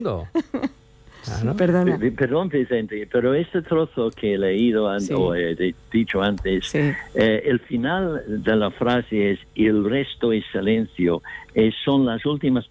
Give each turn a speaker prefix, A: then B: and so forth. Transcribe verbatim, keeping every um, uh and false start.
A: No. Claro.
B: Perdona.
C: Perdón, Vicente, pero este trozo que he leído an-
B: Sí.
C: o he de- dicho antes,
B: Sí.
C: eh, el final de la frase es: y el resto es silencio. Eh, son las últimas